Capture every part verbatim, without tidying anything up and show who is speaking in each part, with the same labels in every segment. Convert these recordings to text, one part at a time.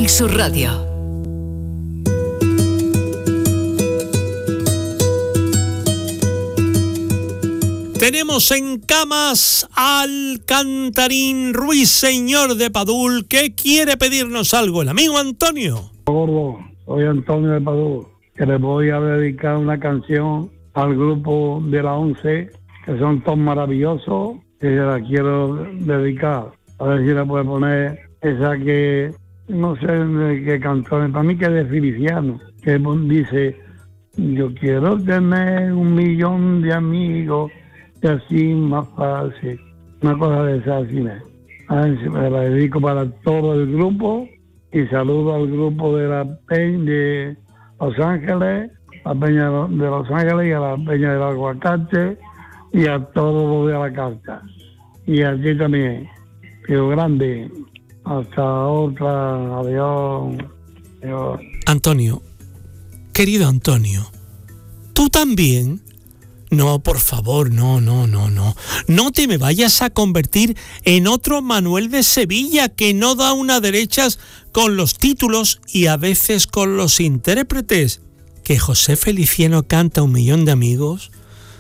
Speaker 1: Canal Sur Radio.
Speaker 2: Tenemos en camas al Cantarín Ruiseñor de Padul, que quiere pedirnos algo, el amigo Antonio.
Speaker 3: Gordo, soy Antonio de Padul, que le voy a dedicar una canción al grupo de la once, que son todos maravillosos, que yo la quiero dedicar. A ver si la puede poner esa que, no sé de qué canción, para mí que es de Feliciano, que dice, yo quiero tener un millón de amigos, y así más fácil, una cosa de esa así, ¿no? A ver si me la dedico para todo el grupo y saludo al grupo de la Peña de Los Ángeles, la Peña de Los Ángeles y a la Peña del Aguacate y a todos los de la carta. Y aquí también, Pío Grande, hasta otra, adiós, adiós.
Speaker 2: Antonio, querido Antonio, ¿tú también? No, por favor, no, no, no, no. No te me vayas a convertir en otro Manuel de Sevilla que no da una derechas con los títulos y a veces con los intérpretes. Que José Feliciano canta Un millón de amigos.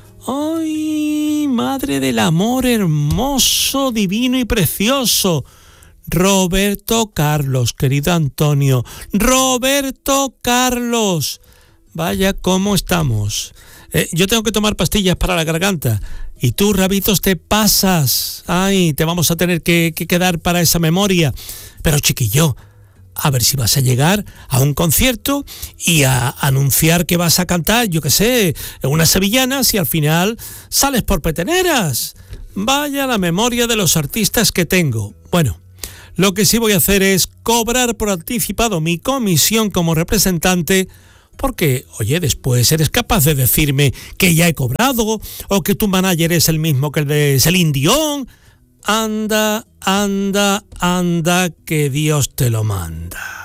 Speaker 2: ¡Ay, madre del amor hermoso, divino y precioso! Roberto Carlos, querido Antonio. Roberto Carlos. Vaya cómo estamos. Eh, yo tengo que tomar pastillas para la garganta y tú, Rabitos, te pasas. Ay, te vamos a tener que, que quedar para esa memoria. Pero chiquillo, a ver si vas a llegar a un concierto y a anunciar que vas a cantar, yo qué sé, unas sevillanas y al final sales por peteneras. Vaya la memoria de los artistas que tengo. Bueno, lo que sí voy a hacer es cobrar por anticipado mi comisión como representante. Porque, oye, después eres capaz de decirme que ya he cobrado o que tu manager es el mismo que el de Celine Dion. Anda, anda, anda, que Dios te lo manda.